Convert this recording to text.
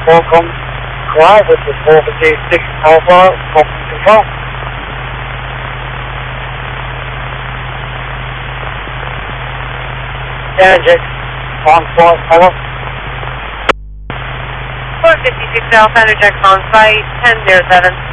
Qualcomm Drive, this is 456 Alpha, Qualcomm Control. Jet on flight, over. 456 Alpha, Interject on site, 1007.